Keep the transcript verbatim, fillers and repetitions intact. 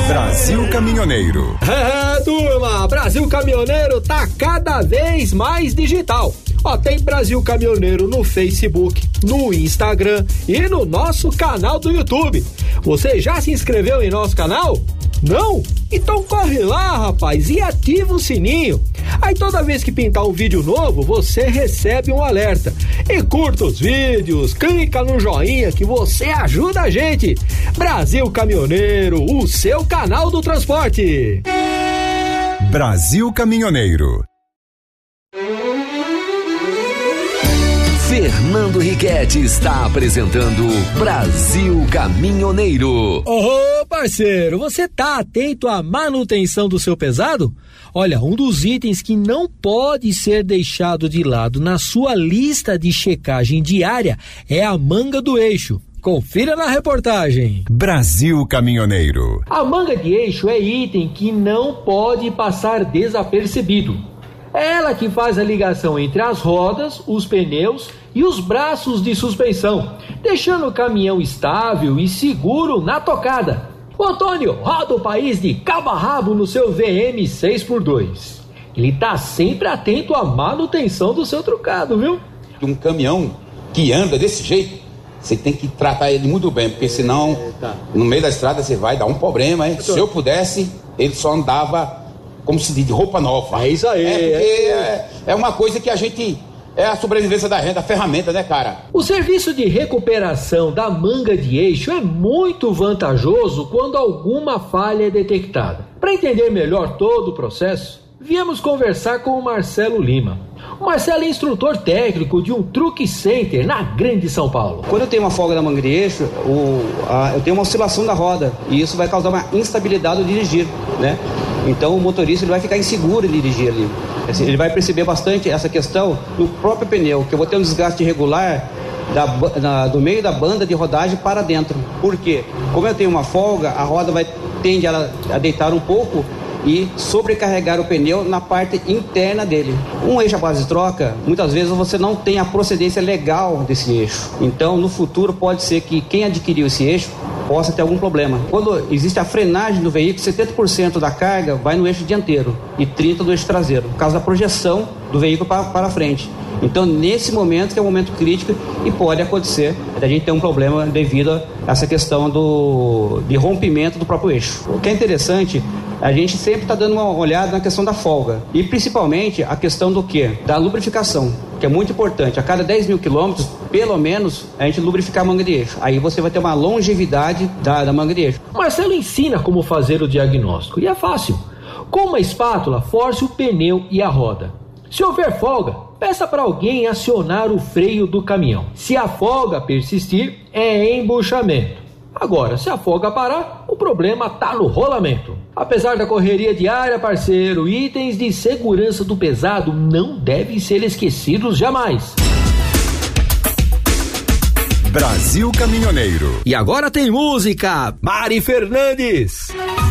Brasil Caminhoneiro. É, turma, Brasil Caminhoneiro tá cada vez mais digital. Ó, tem Brasil Caminhoneiro no Facebook, no Instagram e no nosso canal do YouTube. Você já se inscreveu em nosso canal? Não? Então corre lá, rapaz, e ativa o sininho. Aí toda vez que pintar um vídeo novo, você recebe um alerta. E curta os vídeos, clica no joinha que você ajuda a gente. Brasil Caminhoneiro, o seu canal do transporte. Brasil Caminhoneiro. Fernando Riquetti está apresentando Brasil Caminhoneiro. Ô, parceiro, você tá atento à manutenção do seu pesado? Olha, um dos itens que não pode ser deixado de lado na sua lista de checagem diária é a manga do eixo. Confira na reportagem. Brasil Caminhoneiro. A manga de eixo é item que não pode passar desapercebido. É ela que faz a ligação entre as rodas, os pneus e os braços de suspensão, deixando o caminhão estável e seguro na tocada. O Antônio roda o país de cabo a rabo no seu V M seis por dois. Ele tá sempre atento à manutenção do seu trucado, viu? Um caminhão que anda desse jeito, você tem que tratar ele muito bem, porque senão no meio da estrada você vai dar um problema, hein? Se eu pudesse, ele só andava, como se diz, de roupa nova. É isso aí. É, porque é, é uma coisa que a gente... É a sobrevivência da renda, a ferramenta, né, cara? O serviço de recuperação da manga de eixo é muito vantajoso quando alguma falha é detectada. Para entender melhor todo o processo, viemos conversar com o Marcelo Lima. O Marcelo é instrutor técnico de um truck center na Grande São Paulo. Quando eu tenho uma folga da manga de eixo, o, a, eu tenho uma oscilação da roda e isso vai causar uma instabilidade ao dirigir, né? Então o motorista ele vai ficar inseguro em dirigir ali. Assim, ele vai perceber bastante essa questão no próprio pneu, que eu vou ter um desgaste irregular da, da, do meio da banda de rodagem para dentro. Por quê? Como eu tenho uma folga, a roda vai tende a, a deitar um pouco e sobrecarregar o pneu na parte interna dele. Um eixo à base de troca, muitas vezes você não tem a procedência legal desse eixo. Então, no futuro, pode ser que quem adquiriu esse eixo possa ter algum problema. Quando existe a frenagem do veículo, setenta por cento da carga vai no eixo dianteiro e trinta por cento do eixo traseiro, por causa da projeção do veículo para, para frente. Então, nesse momento, que é um momento crítico e pode acontecer a gente ter um problema devido a essa questão do, de rompimento do próprio eixo. O que é interessante, a gente sempre está dando uma olhada na questão da folga e principalmente a questão do quê? Da lubrificação, que é muito importante. A cada dez mil quilômetros, pelo menos, a gente lubrificar a manga de eixo. Aí você vai ter uma longevidade da, da manga de eixo. Marcelo ensina como fazer o diagnóstico e é fácil. Com uma espátula, force o pneu e a roda. Se houver folga, peça para alguém acionar o freio do caminhão. Se a folga persistir, é embuchamento. Agora, se a folga parar, o problema está no rolamento. Apesar da correria diária, parceiro, itens de segurança do pesado não devem ser esquecidos jamais. Brasil Caminhoneiro. E agora tem música, Mari Fernandes.